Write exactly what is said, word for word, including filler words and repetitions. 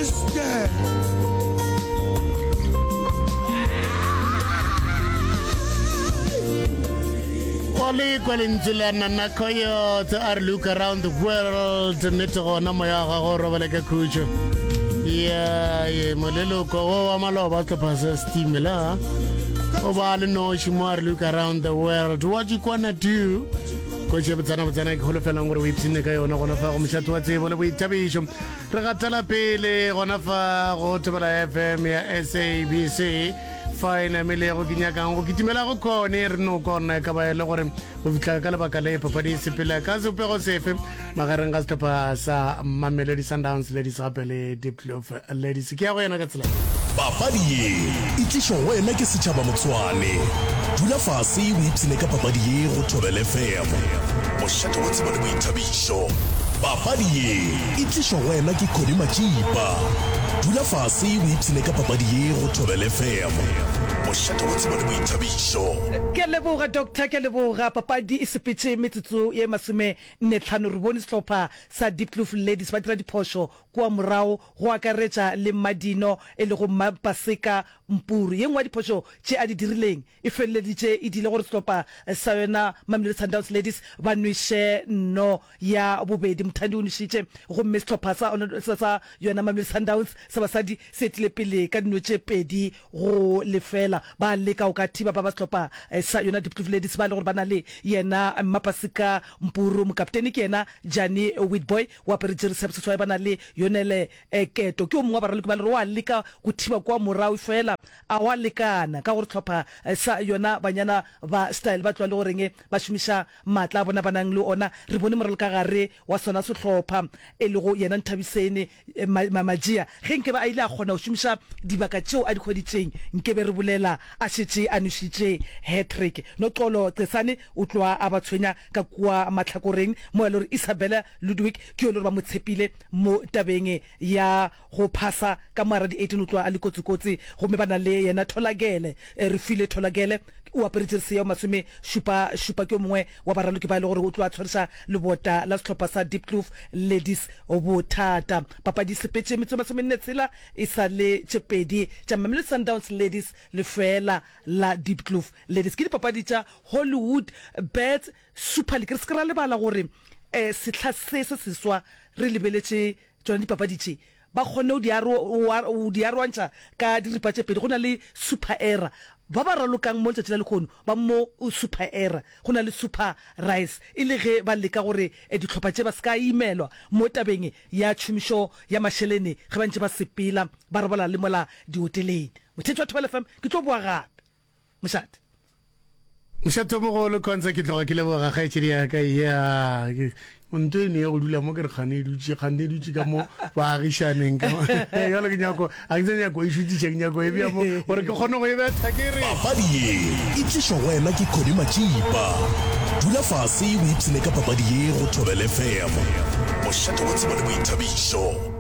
Esther. Wale kwalintula na koyo to are look around the world netego na moya ga go robele ka khutsho ya ye molelo ko wa maloba ka pasa stimula o ba le no shimar look around the world. What you gonna do ko je btsana btsana ke holofela ngore o ipsine ka yona gona fa go mshatwa tsebo le boitabisho re gatela pele gona fa go tebela F M ya S A B C fine mele go kinyaka go kitimela go khone re no kona ka ba ile gore go fitla ka lebaka le papadi sepela ka se pego sefe magareng ga stapa sa Mamelodi Sundowns ladies rapele Deep Love ladies ke ya go yena ka tsela papadi e tlisho wena ke setšhaba Motswane dula fase o ipsine ka papadi ye go Thobela F M mošate wa tsebo le boithabišo. Papadi e tlisho wena ke Khodi Majipa dula fase o ipsine ka papadi ye go Thobela F M mošate wa tsebo le boithabišo. Ke leboga doctor ke leboga papadi e sepetse metsotso ye masome nne tlhano re bone setlhopha sa Deep Love ladies ba dira diphoso kwa morao go akaretsa le Madino e le go Mapaseka Mpuru ye ngwa diphoso tše a di dirileng e feleditše e dile gore setlhopha sa yona Mamelodi Sundowns ladies ba nwishe no ya bobedi mthandi o nishitše go mme setlhopha sa sa yona Mamelodi Sundowns sa basadi se tlile pele ka dinotše pedi go lefela ba leka o ka thiba ba ba setlhopha sa yona Deep Love ladies ba le gore bana le yena Mapaseka Mpuru mokapteni ke yena Jani Witboy wa perejere service wa bana le yonele keto ke o mongwe ba re le ba le wa leka go thiba kwa morao fela a wa lekana ka gore tlhopha sa yona banyana ba style ba tlwa le goreng ba shumisha matla bona banang le ona re bone morelo ka gare wa sona setlhopha e le go yena Nthabisene Mamajia ge nke ba a ile a gona go shumisha dibaka tšeo a dikgoditseng nke be re bolela a shetse a nushitše hat-trick no xolo Cesane o tloa a ba tshwenya ka kwa matlhakoreng mo le re Isabella Ludwig ke yo le ba motshepile mo tabeng ya go phasa ka mara di eighteen o tloa a le kotsikotsi go me bana le yena Tholagele re file Tholagele o aperetse ya masome shupa shupa ke mongwe wa baraloki ba le gore o tloa tshwarisa le bota la setlhopha sa Deep Love ladies o bothata papadi sepetse metso masome nne tsela e sa le tshepedi tša Mamelodi Sundowns ladies le fela la Deep Love ladies ke dipapadi tša Hollywood Bet Super League re se kra le bala gore eh setla se se seswa re lebeletse tsona dipapadi tše ba khone o diaro o diarwantsa ka diripa tše pedi gona le Super Era ba ba ralokang mo tšatši la lekgono ba mo Super Era gona le Super Rise e le ge ba leka gore ditlhopha tše ba ska imelwa mo tabeng ya tšhomišo ya mashelene ge ba ntše ba sepela ba re bola le mola dihoteleng mothetši wa Thobela F M ke tlo boa gape mošate mošate mo go le konza ke tloga ke leboga kgaetšedi ya ka ya onto ne go dula mo ke re khane dutse khane dutse ka mo ba agishaneng ka ya le ke nyako a ke tsenya go ishutse ke nyako e bia mo gore ke kgone go e betha ke re papadi e tlisho wena ke Khodi Majipa dula fase o ipsine ka papadi ye go Thobela F M mošate wa tsebo le boithabišo.